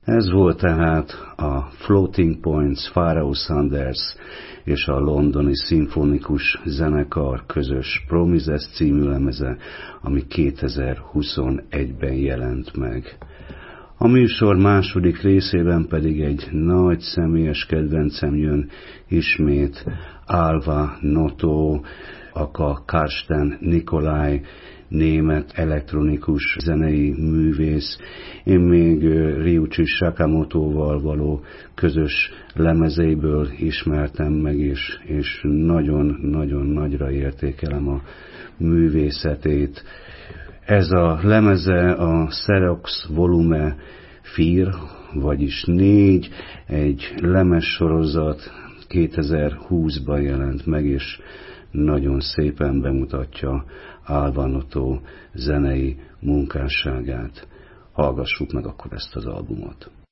Ez volt tehát a Floating Points, Pharoah Sanders és a londoni szimfonikus zenekar közös Promises című lemeze, ami 2021-ben jelent meg. A műsor második részében pedig egy nagy személyes kedvencem jön ismét, Alva Noto, aka Karsten Nicolai, német elektronikus zenei művész. Én még Ryuichi Sakamotoval való közös lemezeiből ismertem meg, és nagyon-nagyon nagyra értékelem a művészetét. Ez a lemeze a Xerox Volume 4, vagyis 4, egy lemezsorozat, 2020-ban jelent meg, és nagyon szépen bemutatja Alva Noto zenei munkásságát. Hallgassuk meg akkor ezt az albumot.